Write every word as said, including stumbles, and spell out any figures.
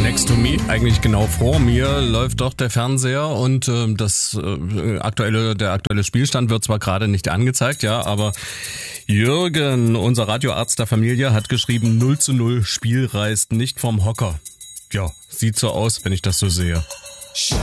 Next to me, eigentlich genau vor mir, läuft doch der Fernseher und äh, das äh, aktuelle, der aktuelle Spielstand wird zwar gerade nicht angezeigt, ja, aber Jürgen, unser Radioarzt der Familie, hat geschrieben, null zu null, Spiel reißt nicht vom Hocker. Ja, sieht so aus, wenn ich das so sehe.